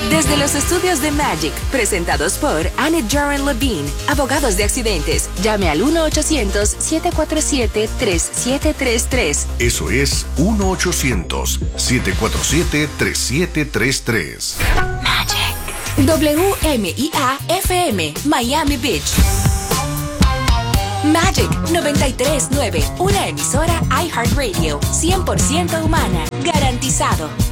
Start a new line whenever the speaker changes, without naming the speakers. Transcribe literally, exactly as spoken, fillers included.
Desde los estudios de Magic, presentados por Annette Jaren Levine, abogados de accidentes. Llame al uno ochocientos, siete cuatro siete, tres siete tres tres.
Eso es uno ochocientos, siete cuatro siete, tres siete tres tres.
Magic. W M I A F M, Miami Beach. Magic noventa y tres punto nueve, una emisora iHeartRadio, cien por ciento humana, garantizado.